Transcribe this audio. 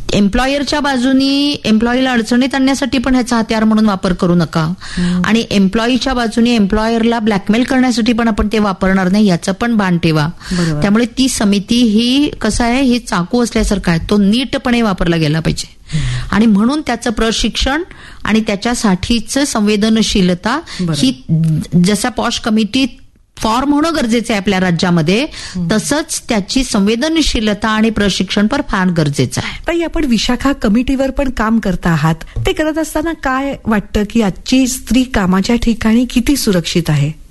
एम्प्लॉयरच्या बाजूनी एम्प्लॉईला अडचणीत आणण्यासाठी पण ह्याचा हत्यार म्हणून वापर करू नका, आणि एम्प्लॉईच्या बाजूने एम्प्लॉयरला ब्लॅकमेल करण्यासाठी पण आपण ते वापरणार नाही याचं पण भान ठेवा. त्यामुळे ती समिती ही कसं आहे, ही चाकू असल्यासारखं आहे, तो नीटपणे वापरला गेला पाहिजे. आणि म्हणून त्याचं प्रशिक्षण आणि त्याच्यासाठीच संवेदनशीलता ही जसा पॉश कमिटी फॉर्म होणं गरजेचं आहे आपल्या राज्यामध्ये, तसंच त्याची संवेदनशीलता आणि प्रशिक्षण पण फार गरजेचं आहे. ताई, आपण विशाखा कमिटीवर पण काम करता आहात, ते करत असताना काय वाटतं की आजची स्त्री कामाच्या ठिकाणी किती सुरक्षित आहे?